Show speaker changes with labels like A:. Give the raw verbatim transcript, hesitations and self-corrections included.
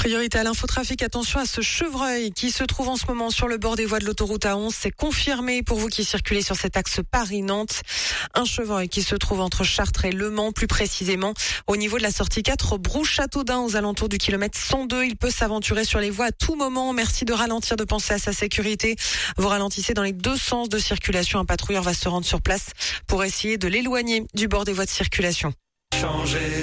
A: Priorité à l'infotrafic, attention à ce chevreuil qui se trouve en ce moment sur le bord des voies de l'autoroute A onze. C'est confirmé pour vous qui circulez sur cet axe Paris-Nantes. Un chevreuil qui se trouve entre Chartres et Le Mans, plus précisément au niveau de la sortie quatre, Brou-Châteaudun, aux alentours du kilomètre cent deux. Il peut s'aventurer sur les voies à tout moment. Merci de ralentir, de penser à sa sécurité. Vous ralentissez dans les deux sens de circulation. Un patrouilleur va se rendre sur place pour essayer de l'éloigner du bord des voies de circulation.
B: Changer.